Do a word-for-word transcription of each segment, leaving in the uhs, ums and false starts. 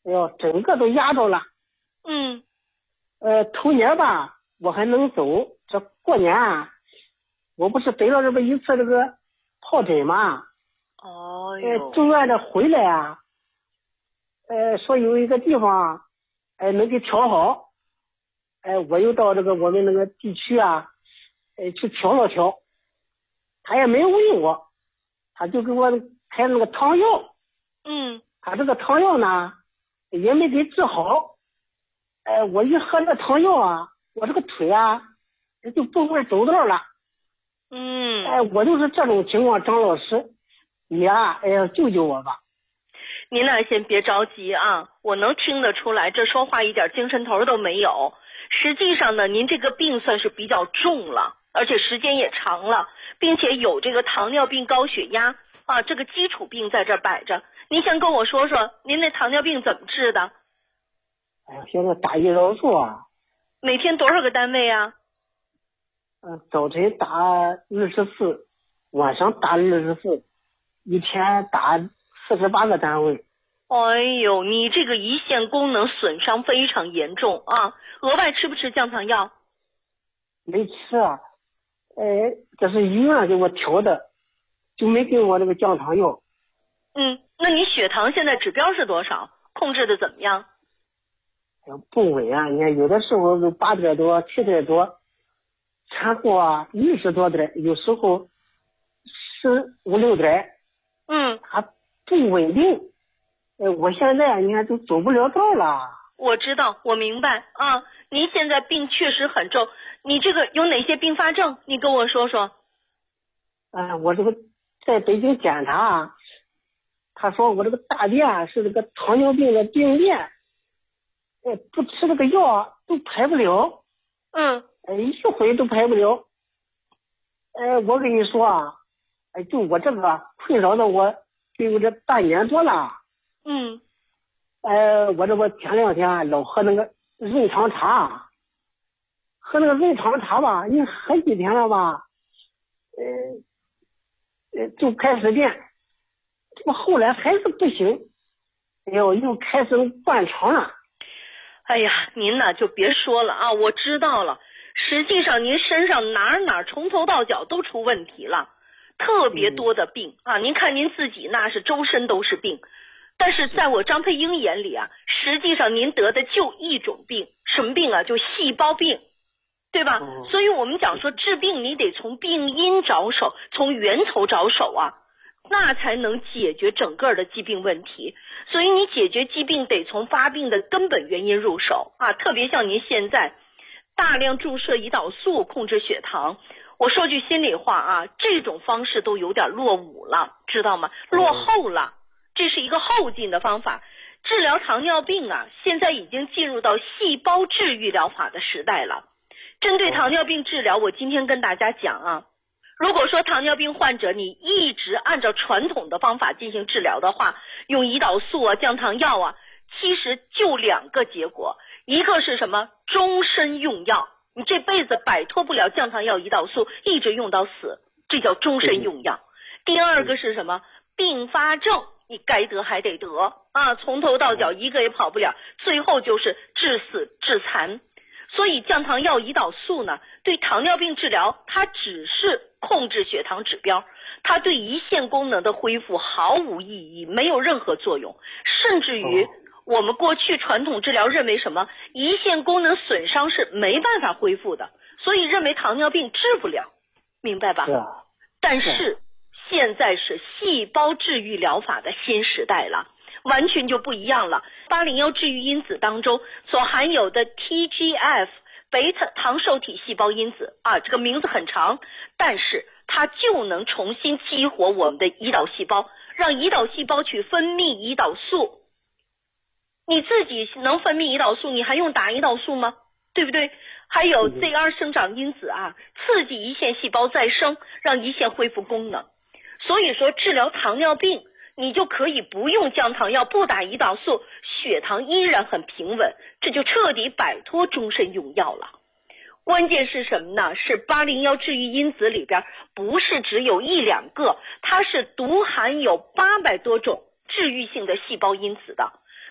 哎呦，整个都压着了。 嗯。 呃，头年吧，我还能走，这过年啊，我不是得了这么一次这个疱疹嘛。 哦呃，住院的回来啊，呃，说有一个地方，哎、呃，能给调好，哎、呃，我又到这个我们那个地区啊，呃，去调了调，他也没问我，他就给我开那个汤药， 嗯， 他这个汤药呢，也没给治好，哎、呃，我一喝那汤药啊，我这个腿啊，就不会走道了， 嗯， 哎、呃，我就是这种情况，张老师。你啊，哎呀，救救我吧！ 您呢，先别着急啊，我能听得出来，这说话一点精神头都没有。实际上呢，您这个病算是比较重了，而且时间也长了，并且有这个糖尿病、高血压啊，这个基础病在这摆着。您先跟我说说，您那糖尿病怎么治的？ 哎呀，现在打胰岛素啊， 每天多少个单位啊？ 嗯、呃，早晨打二十四，晚上打二十四。一天打四十八个单位。 哎呦，你这个胰腺功能损伤非常严重啊！额外吃不吃降糖药？ 没吃啊，呃，这是医院给我调的，就没给我这个降糖药。 嗯，那你血糖现在指标是多少？控制的怎么样？ 不稳啊！你看有的时候都八点多、七点多，产后啊六十多点，有时候十五六点。 嗯， 还不稳定，呃，我现在你看都走不了道了。 我知道，我明白啊。您现在病确实很重，你这个有哪些并发症？你跟我说说。 啊、呃，我这个在北京检查，他说我这个大便是这个糖尿病的病变，哎，不吃这个药都排不了。 嗯， 哎，一回都排不了。哎，我跟你说啊。哎，就我这个困扰的我就有这半年多了。 嗯。 呃，我这不前两天老喝那个润肠茶，喝那个润肠茶吧，你喝几天了吧，呃，呃就开始变，这不后来还是不行，哎呦，又开始灌肠了。 哎呀，您呢就别说了啊，我知道了。实际上您身上哪儿哪儿从头到脚都出问题了。特别多的病啊！您看您自己那是周身都是病，但是在我张佩英眼里啊，实际上您得的就一种病，什么病啊？就细胞病，对吧？ 嗯、 所以我们讲说治病你得从病因着手，从源头着手啊，那才能解决整个的疾病问题。所以你解决疾病得从发病的根本原因入手啊，特别像您现在大量注射胰岛素控制血糖。我说句心里话啊，这种方式都有点落伍了，知道吗？落后了，这是一个后进的方法。治疗糖尿病啊，现在已经进入到细胞治愈疗法的时代了。针对糖尿病治疗，我今天跟大家讲啊，如果说糖尿病患者你一直按照传统的方法进行治疗的话，用胰岛素啊、降糖药啊，其实就两个结果，一个是什么？终身用药。你这辈子摆脱不了降糖药、胰岛素，一直用到死，这叫终身用药。第二个是什么？并发症，你该得还得得啊，从头到脚一个也跑不了，最后就是致死致残。所以降糖药、胰岛素呢，对糖尿病治疗它只是控制血糖指标，它对胰腺功能的恢复毫无意义，没有任何作用，甚至于我们过去传统治疗认为什么胰腺功能损伤是没办法恢复的，所以认为糖尿病治不了，明白吧？ 是啊。 但是现在是细胞治愈疗法的新时代了，完全就不一样了。八零一治愈因子当中所含有的 T G F 贝塔糖受体细胞因子啊，这个名字很长，但是它就能重新激活我们的胰岛细胞，让胰岛细胞去分泌胰岛素。你自己能分泌胰岛素，你还用打胰岛素吗？对不对？还有 Z 二 生长因子啊，刺激胰腺细胞再生，让胰腺恢复功能。所以说治疗糖尿病你就可以不用降糖药，不打胰岛素，血糖依然很平稳，这就彻底摆脱终身用药了。关键是什么呢？是八零一治愈因子里边不是只有一两个，它是独含有八百多种治愈性的细胞因子的。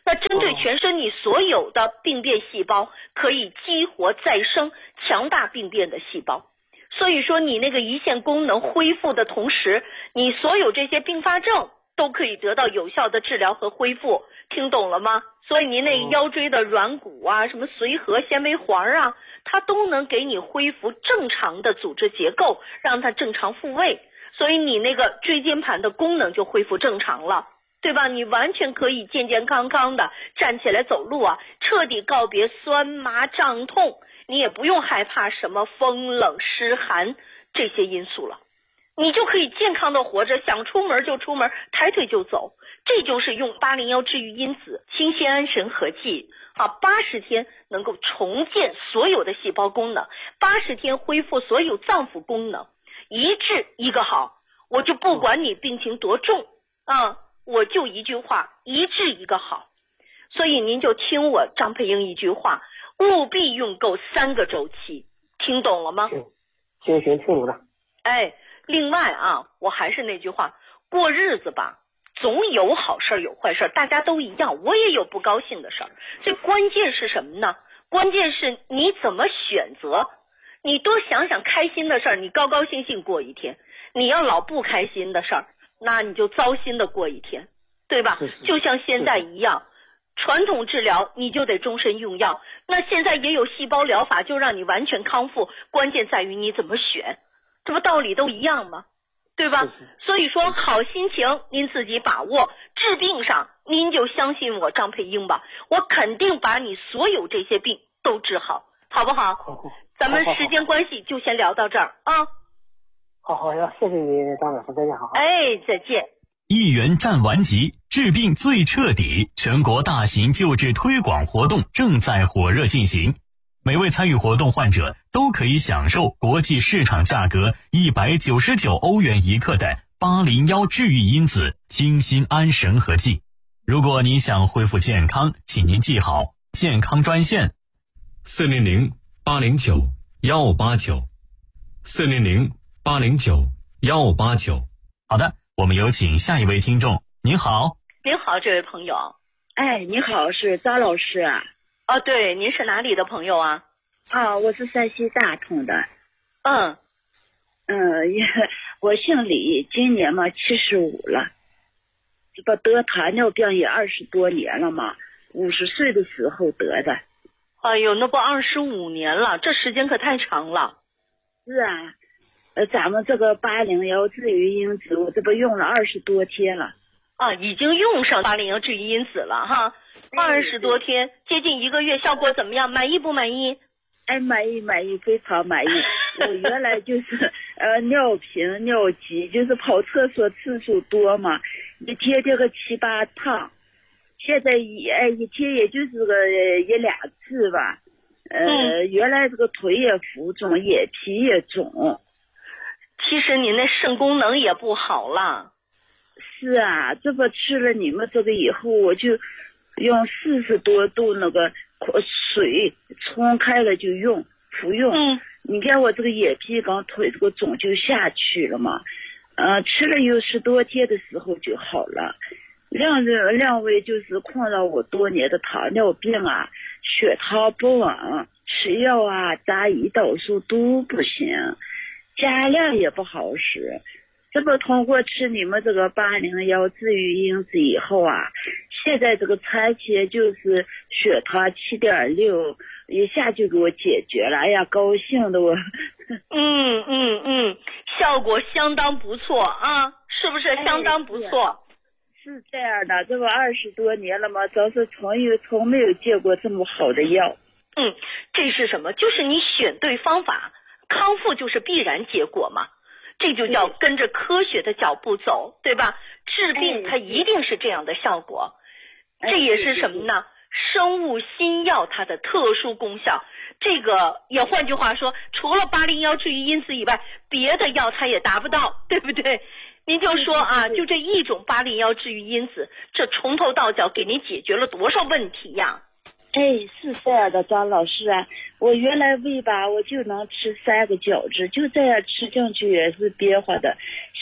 那针对全身你所有的病变细胞，可以激活再生强大病变的细胞。所以说你那个胰腺功能恢复的同时，你所有这些并发症都可以得到有效的治疗和恢复，听懂了吗？所以您那腰椎的软骨啊，什么髓核纤维环啊，它都能给你恢复正常的组织结构，让它正常复位，所以你那个椎间盘的功能就恢复正常了，对吧？你完全可以健健康康的站起来走路啊，彻底告别酸麻胀痛，你也不用害怕什么风冷湿寒这些因素了，你就可以健康的活着，想出门就出门，抬腿就走。这就是用八零幺治愈因子清酰安神合剂啊，八十天能够重建所有的细胞功能，八十天恢复所有脏腑功能，一治一个好。我就不管你病情多重啊，我就一句话，一治一个好。所以您就听我张佩英一句话，务必用够三个周期，听懂了吗？ 行行，听懂了。 哎，另外啊，我还是那句话，过日子吧，总有好事有坏事，大家都一样，我也有不高兴的事儿。所以关键是什么呢？关键是你怎么选择。你多想想开心的事儿，你高高兴兴过一天；你要老不开心的事儿，那你就糟心的过一天，对吧？ 是是就像现在一样，传统治疗你就得终身用药，那现在也有细胞疗法，就让你完全康复，关键在于你怎么选，这不道理都一样吗？对吧？ 是是所以说好心情您自己把握，治病上您就相信我张佩英吧，我肯定把你所有这些病都治好，好不好？ 好好， 咱们时间关系就先聊到这儿啊。 好好呀，谢谢你张老师，再见，好。 哎，再见。 一元战完集，治病最彻底，全国大型救治推广活动正在火热进行。每位参与活动患者都可以享受国际市场价格一百九十九欧元一克的八零幺治愈因子清酰安神合剂。如果你想恢复健康，请您记好健康专线四零零八零九幺八九四零零八零九幺八九。好的，我们有请下一位听众。您好。 您好，这位朋友。 哎，你好，是张老师啊？ 哦，对，您是哪里的朋友啊？ 啊，我是山西大同的。 嗯嗯，也我姓李，今年嘛七十五了，这不得糖尿病也二十多年了嘛，五十岁的时候得的。 哎呦，那不二十五年了，这时间可太长了。 是啊，呃，咱们这个八零幺治愈因子，我这不用了二十多天了。 啊，已经用上八零幺治愈因子了哈。二十多天，接近一个月，效果怎么样？满意不满意？ 哎，满意满意，非常满意。我原来就是呃尿频尿急，就是跑厕所次数多嘛，一天这个七八趟，现在一哎一天也就是个一两次吧。呃、嗯，原来这个腿也浮肿，眼皮也肿。 其实你那肾功能也不好了。 是啊，这不吃了你们这个以后，我就用四十多度那个水冲开了就用服用。嗯，你看我这个眼皮刚腿这个肿就下去了嘛，呃，吃了有十多天的时候就好了。两人两位就是困扰我多年的糖尿病啊，血糖不稳，吃药啊打胰岛素都不行，加量也不好使。这不通过吃你们这个八零幺治愈因子以后啊，现在这个餐前就是血糖七点六，一下就给我解决了，哎呀，高兴的我。 嗯嗯嗯，效果相当不错啊，是不是相当不错？ 是, 是这样的，这不二十多年了嘛，真是从有从没有见过这么好的药。 嗯，这是什么？就是你选对方法，康复就是必然结果嘛。这就叫跟着科学的脚步走，对吧？治病它一定是这样的效果。这也是什么呢？生物新药它的特殊功效。这个也换句话说，除了八零幺治愈因子以外，别的药它也达不到，对不对？您就说啊，就这一种八零幺治愈因子，这从头到脚给您解决了多少问题呀？ 哎，是这样的，张老师啊，我原来胃吧，我就能吃三个饺子，就这样吃进去也是憋坏的。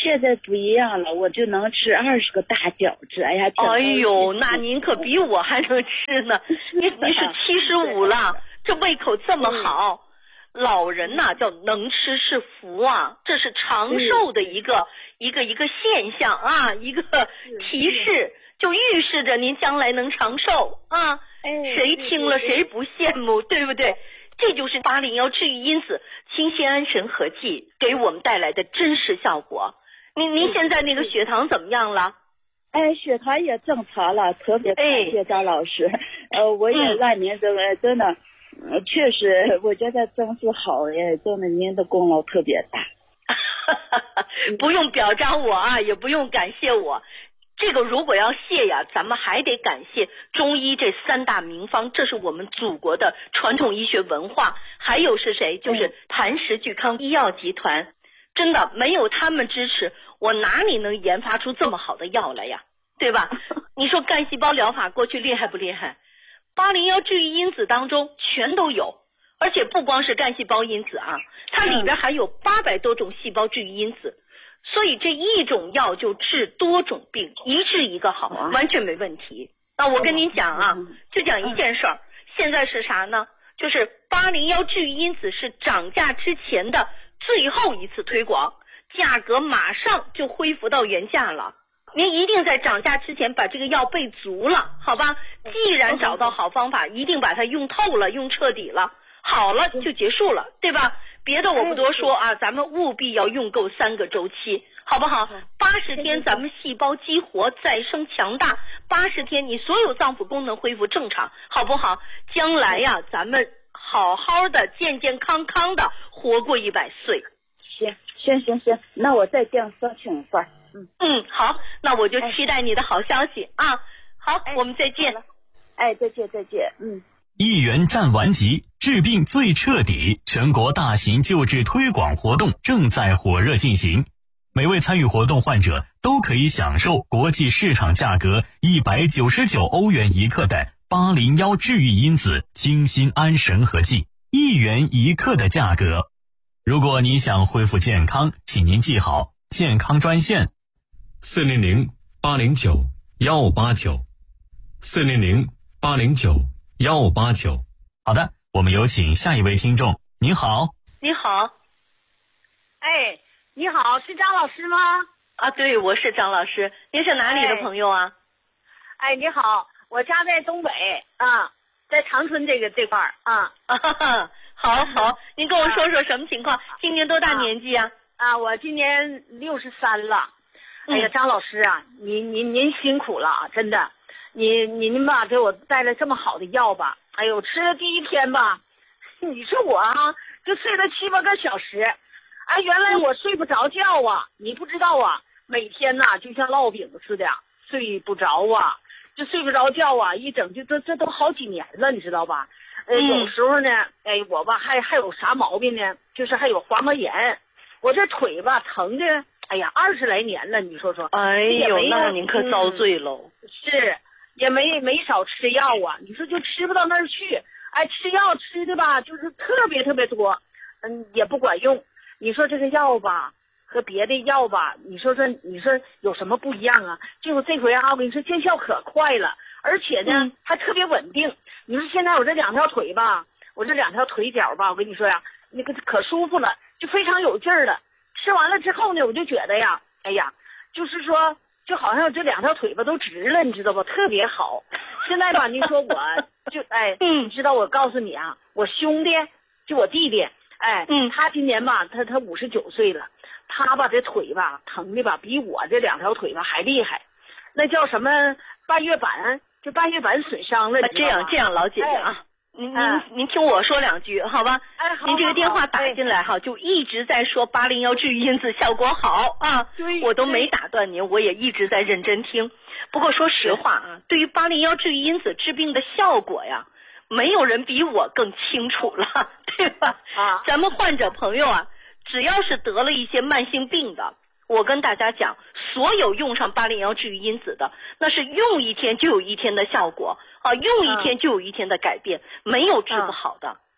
现在不一样了，我就能吃二十个大饺子。哎呀， 哎呦，那您可比我还能吃呢。你你是七十五了，这胃口这么好。老人呐、啊、叫能吃是福啊，这是长寿的一个一个一个现象啊，一个提示，就预示着您将来能长寿啊。谁听了谁不羡慕，对不对？这就是八零幺治愈因子清心安神和剂给我们带来的真实效果。您您现在那个血糖怎么样了？ 哎，血糖也正常了，特别感谢张老师。哎、呃，我也万年这个真的。呃，确实，我觉得真是好耶，真的您的功劳特别大。 不用表彰我啊，也不用感谢我。这个如果要谢呀，咱们还得感谢中医这三大名方，这是我们祖国的传统医学文化。还有是谁？就是谭氏聚康医药集团。真的没有他们支持，我哪里能研发出这么好的药来呀？对吧？你说干细胞疗法过去厉害不厉害？八零幺治愈因子当中全都有，而且不光是干细胞因子啊，它里边还有八百多种细胞治愈因子，所以这一种药就治多种病，一治一个好，完全没问题。那我跟您讲啊，就讲一件事儿，现在是啥呢？就是八零幺治愈因子是涨价之前的最后一次推广，价格马上就恢复到原价了。您一定在涨价之前把这个药备足了，好吧？既然找到好方法，一定把它用透了，用彻底了，好了就结束了，对吧？别的我不多说啊，咱们务必要用够三个周期，好不好？八十天咱们细胞激活再生强大，八十天你所有脏腑功能恢复正常，好不好？将来呀，咱们好好的健健康康的活过一百岁。 行行行行，那我再这样说请饭。嗯嗯，好，那我就期待你的好消息、哎、啊！好、哎，我们再见。 哎，再见再见。嗯。 一元战完级，治病最彻底，全国大型救治推广活动正在火热进行。每位参与活动患者都可以享受国际市场价格一百九十九欧元一克的八零幺治愈因子清心安神和剂，一元一克的价格。如果你想恢复健康，请您记好健康专线四零零八零九幺八九，四零零八零九幺八九。好的，我们有请下一位听众。您好。 你好。 哎，你好，是张老师吗？ 啊，对，我是张老师。您是哪里的朋友啊？ 哎，哎你好，我家在东北啊，在长春这个这块儿啊。 啊哈哈，好好，您跟我说说什么情况？今年多大年纪啊？ 啊，我今年六十三了。哎呀，张老师啊，您您您辛苦了啊，真的，您您吧给我带来这么好的药吧，哎呦，吃的第一天吧，你说我啊就睡了七八个小时，哎，原来我睡不着觉啊，你不知道啊，每天呐就像烙饼似的，睡不着啊，就睡不着觉啊，一整就这这都好几年了，你知道吧？呃，有时候呢，哎，我吧还还有啥毛病呢？就是还有滑膜炎，我这腿吧疼的。哎呀，二十来年了，你说说。 哎呦，那您可遭罪喽、 嗯。是，也没没少吃药啊。你说就吃不到那儿去，哎，吃药吃的吧，就是特别特别多，嗯，也不管用。你说这个药吧，和别的药吧，你说说，你说有什么不一样啊？就这回啊，我跟你说见效可快了，而且呢、嗯、还特别稳定。你说现在我这两条腿吧，我这两条腿脚吧，我跟你说呀，那个可舒服了，就非常有劲儿了。吃完了之后呢，我就觉得呀，哎呀，就是说，就好像这两条腿吧都直了，你知道吧？特别好。现在吧，你说我就哎，你知道我告诉你啊，我兄弟就我弟弟，哎，嗯，他今年吧，他他五十九岁了，他吧这腿吧疼的吧比我这两条腿吧还厉害，那叫什么半月板，就半月板损伤了。 这样这样，老姐姐啊。哎您您您听我说两句，好吧？ 哎，好。 您这个电话打进来哈，就一直在说八零幺治愈因子效果好啊， 对， 我都没打断您，我也一直在认真听。不过说实话啊，对于八零幺治愈因子治病的效果呀，没有人比我更清楚了，对吧？啊，咱们患者朋友啊，只要是得了一些慢性病的，我跟大家讲，所有用上八零幺治愈因子的，那是用一天就有一天的效果啊，用一天就有一天的改变，没有治不好的。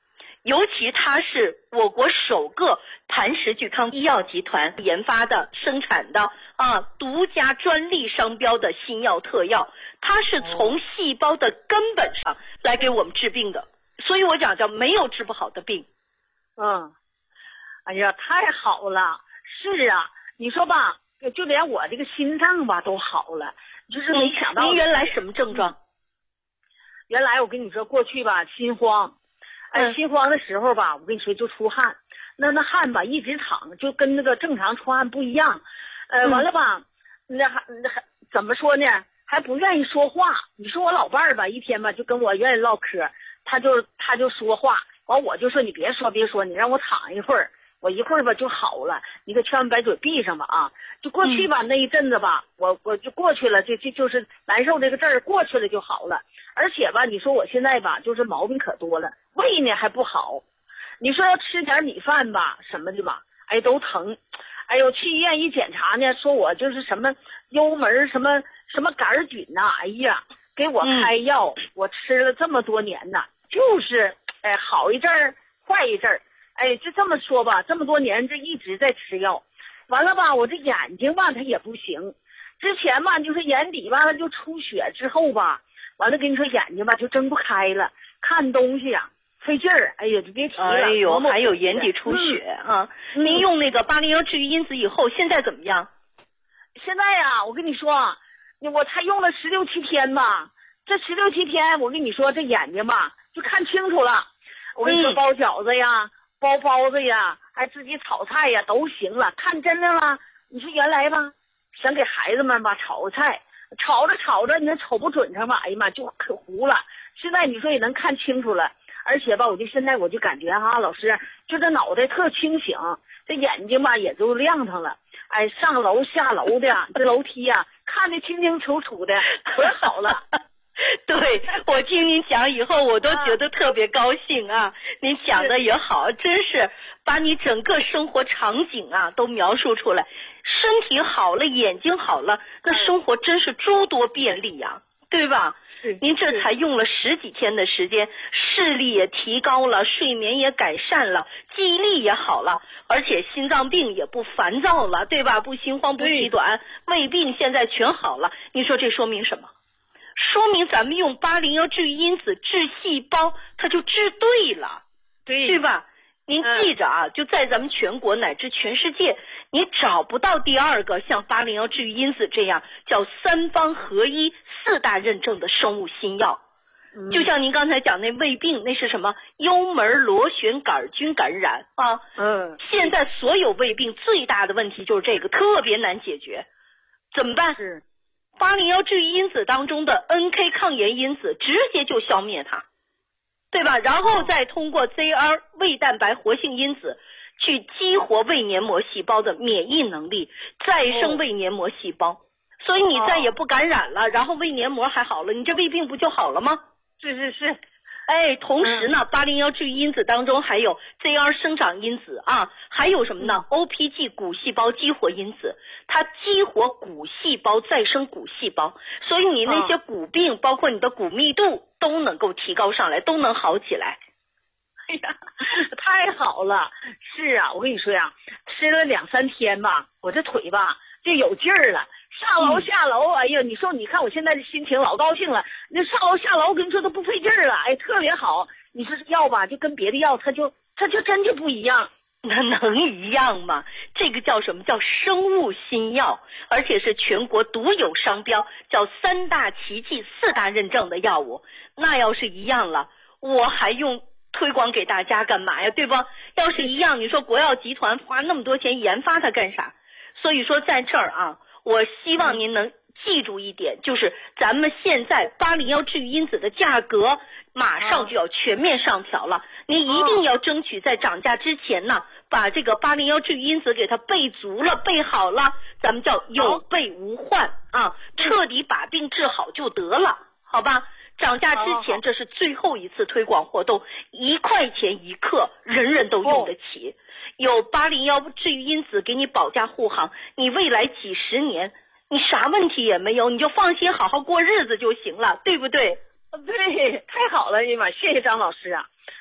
尤其它是我国首个磐石聚康医药集团研发的、生产的啊，独家专利商标的新药特药，它是从细胞的根本上来给我们治病的，所以我讲叫没有治不好的病。 嗯，哎呀，太好了！是啊，你说吧，就连我这个心脏吧都好了，就是没想到。 您原来什么症状？ 原来我跟你说，过去吧心慌，哎，心慌的时候吧，我跟你说就出汗，那那汗吧一直淌，就跟那个正常出汗不一样。呃，完了吧，那还那还怎么说呢？还不愿意说话。你说我老伴儿吧，一天吧就跟我愿意唠嗑，他就他就说话，完我就说你别说别说，你让我躺一会儿，我一会儿吧就好了，你可千万把嘴闭上吧啊！就过去吧、嗯、那一阵子吧，我我就过去了，就就就是难受这个阵儿过去了就好了。而且吧，你说我现在吧，就是毛病可多了，胃呢还不好。你说要吃点米饭吧，什么的吧，哎都疼。哎呦，去医院一检查呢，说我就是什么幽门什么什么杆菌呐、啊，哎呀，给我开药，嗯、我吃了这么多年呐，就是哎好一阵儿坏一阵儿，哎就这么说吧，这么多年这一直在吃药，完了吧，我这眼睛吧它也不行，之前吧就是眼底吧就出血之后吧。完了，跟你说眼睛吧就睁不开了，看东西呀、啊、费劲儿。哎呀，就别提了。 哎呦，还有眼底出血、嗯、啊！嗯、您用那个八零幺治愈因子以后，现在怎么样？ 现在呀、啊，我跟你说，我才用了十六七天吧。这十六七天，我跟你说，这眼睛吧就看清楚了。我跟你说，包饺子呀、嗯、包包子呀，还自己炒菜呀，都行了，看真的了。你说原来吧，想给孩子们吧炒个菜。炒着炒着，你那瞅不准上吧，哎呀妈，就可糊了。现在你说也能看清楚了，而且吧，我就现在我就感觉哈、啊，老师就这脑袋特清醒，这眼睛吧也都亮堂了。哎，上楼下楼的这楼梯呀、啊，看得清清楚楚的，可好了。 对，我听您讲以后，我都觉得特别高兴啊！您讲的也好，真是把你整个生活场景啊都描述出来。身体好了，眼睛好了，那生活真是诸多便利呀、啊，对吧？您这才用了十几天的时间，视力也提高了，睡眠也改善了，记忆力也好了，而且心脏病也不烦躁了，对吧？不心慌不气短，胃病现在全好了。你说这说明什么？说明咱们用八零幺治愈因子治细胞，它就治对了， 对对吧？您记着啊，嗯、就在咱们全国乃至全世界，你找不到第二个像八零幺治愈因子这样叫三方合一、四大认证的生物新药。嗯、就像您刚才讲那胃病，那是什么？幽门螺旋杆菌感染啊。 嗯。 现在所有胃病最大的问题就是这个，特别难解决，怎么办？ 是。 八零幺治愈因子当中的 N K 抗炎因子直接就消灭它，对吧？然后再通过 Z R 胃蛋白活性因子去激活胃黏膜细胞的免疫能力，再生胃黏膜细胞，所以你再也不感染了，然后胃黏膜还好了，你这胃病不就好了吗？ 是是是。 哎，同时呢，八零幺治愈因子当中还有 Z R 生长因子啊，还有什么呢 ？O P G 骨细胞激活因子，它激活骨细胞再生骨细胞，所以你那些骨病，哦、包括你的骨密度都能够提高上来，都能好起来。 哎呀，太好了！是啊，我跟你说呀，吃了两三天吧，我这腿吧就有劲儿了。上楼下楼，哎呀，你说你看我现在的心情老高兴了。那上楼下楼，我跟你说都不费劲儿了，哎，特别好。你说这药吧，就跟别的药，它就它就真就不一样。 那能一样吗？这个叫什么？叫生物新药，而且是全国独有商标，叫三大奇迹、四大认证的药物。那要是一样了，我还用推广给大家干嘛呀？对吧？要是一样，你说国药集团花那么多钱研发它干啥？所以说在这儿啊。我希望您能记住一点，就是咱们现在八零幺治愈因子的价格马上就要全面上调了，您一定要争取在涨价之前呢，把这个八零幺治愈因子给它备足了、备好了，咱们叫有备无患啊，彻底把病治好就得了，好吧？涨价之前，这是最后一次推广活动，一块钱一克，人人都用得起。有八零幺治愈因子给你保驾护航，你未来几十年你啥问题也没有，你就放心好好过日子就行了，对不对？ 对，太好了，哎呀妈，谢谢张老师啊！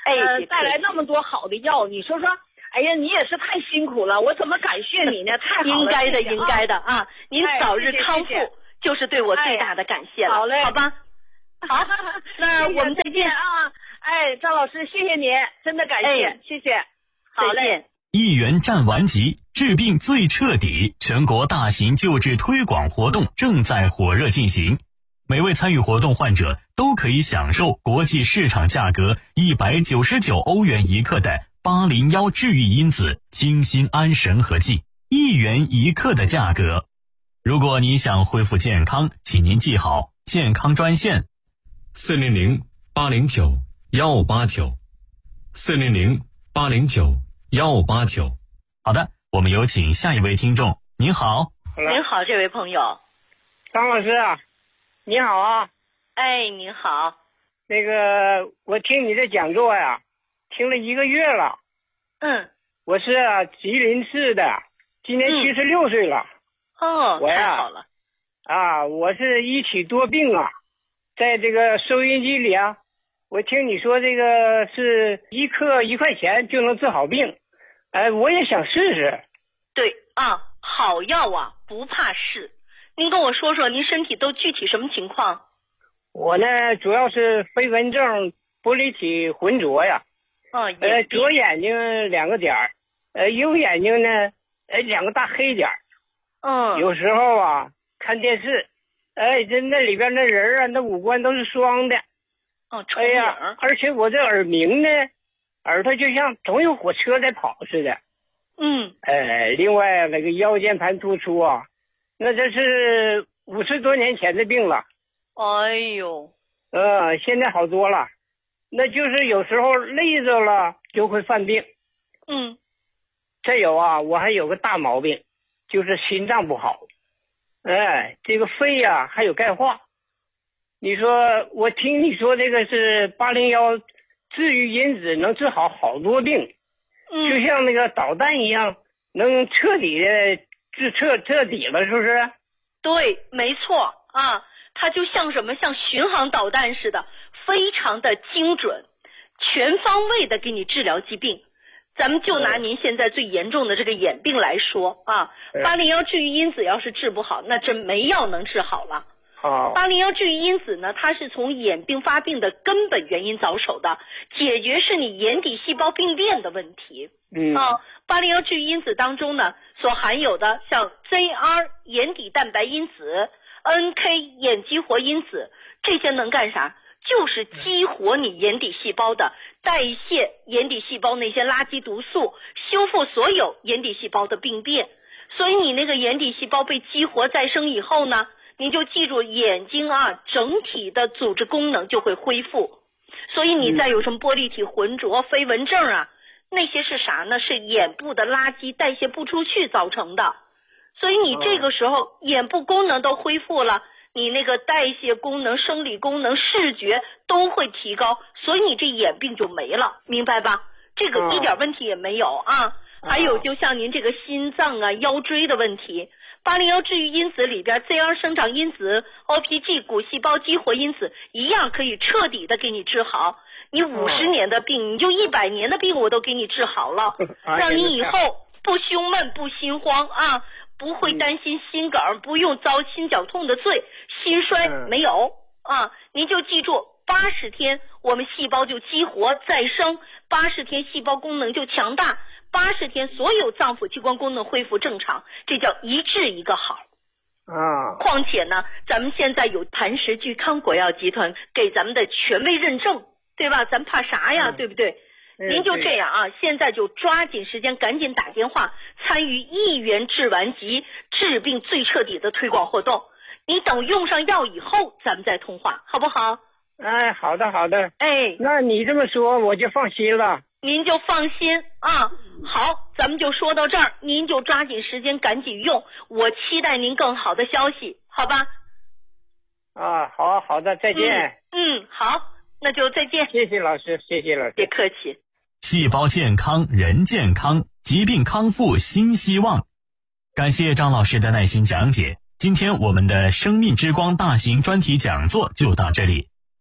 哎， 呃，带来那么多好的药，你说说，哎呀，你也是太辛苦了，我怎么感谢你呢？太好了， 应该的， 谢谢应该的啊！您早日康复， 哎谢谢谢谢就是对我最大的感谢了， 哎、好嘞， 好吧？好，那我们再见啊！哎，张老师，谢谢您，真的感谢， 哎、 谢谢，好嘞。 一元战顽疾，治病最彻底，全国大型救治推广活动正在火热进行。每位参与活动患者都可以享受国际市场价格一百九十九欧元一克的八零幺治愈因子清心安神和剂，一元一克的价格。如果你想恢复健康，请您记好健康专线四零零八零九幺八九四零零八零九幺八九。好的，我们有请下一位听众。您好。 您好，这位朋友。 张老师啊，你好啊。 哎，您好。 那个，我听你的讲座呀，听了一个月了。 嗯。 我是、啊、吉林市的，今年七十六岁了。 哦， 我呀， 太好了。 啊，我是一体多病啊，在这个收音机里啊，我听你说这个是一克一块钱就能治好病，哎，我也想试试。 对啊，好药啊，不怕试。您跟我说说，您身体都具体什么情况？ 我呢，主要是飞蚊症、玻璃体浑浊呀。 哦， 呃，左眼睛两个点儿，呃，右眼睛呢，呃，两个大黑点儿。 嗯。 有时候啊，看电视，哎，这那里边那人啊，那五官都是双的。 哦， 哎呀，而且我这耳鸣呢，耳朵就像总有火车在跑似的。 嗯。 呃，另外那个腰间盘突出啊，那这是五十多年前的病了。 哎呦。 呃，现在好多了，那就是有时候累着了就会犯病。 嗯。 再有啊，我还有个大毛病，就是心脏不好。哎，这个肺呀、啊、还有钙化。你说，我听你说这个是八零幺治愈因子能治好好多病， 嗯， 就像那个导弹一样，能彻底的治彻彻底了，是不是？ 对，没错啊，它就像什么，像巡航导弹似的，非常的精准，全方位的给你治疗疾病。咱们就拿您现在最严重的这个眼病来说啊，八零幺治愈因子要是治不好，那真没药能治好了。八零幺治愈因子呢，它是从眼病发病的根本原因着手的，解决是你眼底细胞病变的问题。 嗯啊，八零幺治愈因子当中呢，所含有的像 Z R 眼底蛋白因子、N K 眼激活因子，这些能干啥？就是激活你眼底细胞的代谢，眼底细胞那些垃圾毒素，修复所有眼底细胞的病变。所以你那个眼底细胞被激活再生以后呢，你就记住眼睛啊整体的组织功能就会恢复。所以你再有什么玻璃体浑浊、飞蚊症啊，那些是啥呢？是眼部的垃圾代谢不出去造成的。所以你这个时候眼部功能都恢复了，你那个代谢功能、生理功能、视觉都会提高，所以你这眼病就没了，明白吧？这个一点问题也没有啊。还有就像您这个心脏啊、腰椎的问题，八零幺治愈因子里边 Z R 生长因子、O P G 骨细胞激活因子一样可以彻底的给你治好。你五十年的病，你就一百年的病我都给你治好了，让你以后不胸闷、不心慌啊。不会担心心梗，不用遭心绞痛的罪，心衰没有啊！您就记住，八十天我们细胞就激活再生，八十天细胞功能就强大，八十天所有脏腑器官功能恢复正常，这叫一治一个好啊！ 况且呢，咱们现在有磐石聚康国药集团给咱们的权威认证，对吧？咱怕啥呀？嗯、对不对？您就这样啊，现在就抓紧时间，赶紧打电话参与一元治顽疾治病最彻底的推广活动。你等用上药以后，咱们再通话，好不好？ 哎，好的好的。 哎， 那你这么说我就放心了。 您就放心啊。好，咱们就说到这儿，您就抓紧时间赶紧用，我期待您更好的消息，好吧？ 啊，好好的，再见。 嗯，嗯好，那就再见。 谢谢老师，谢谢老师， 别客气。 细胞健康，人健康，疾病康复新希望。感谢张老师的耐心讲解。今天我们的生命之光大型专题讲座就到这里。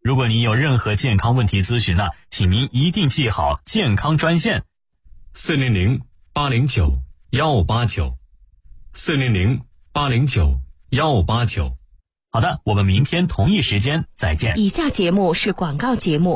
如果您有任何健康问题咨询呢，请您一定记好健康专线四零零八零九幺八九四零零八零九幺八九。 好的，我们明天同一时间再见。 以下节目是广告节目。